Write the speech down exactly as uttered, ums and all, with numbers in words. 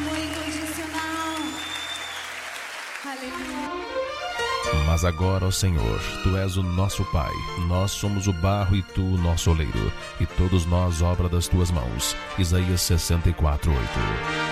amor incondicional. Aleluia. Mas agora, ó Senhor, Tu és o nosso Pai, nós somos o barro e Tu o nosso oleiro, e todos nós obra das Tuas mãos. Isaías sessenta e quatro, oito.